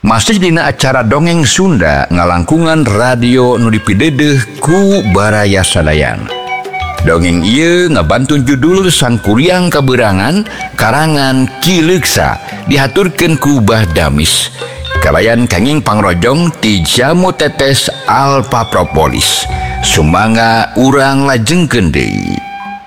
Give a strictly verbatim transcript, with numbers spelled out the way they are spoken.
Masih dina acara dongeng Sunda ngalangkungan radio nu dipidedeh ku Baraya Sadayan. Dongeng ieu ngabantun judul Sang Kuryang Kaberangan karangan Ki Leuksa dihaturkeun ku Bah Damis. Kabayan kenging pangrojong ti Jamu Tetes Alpa Propolis. Sumangga urang lajengkeun deui.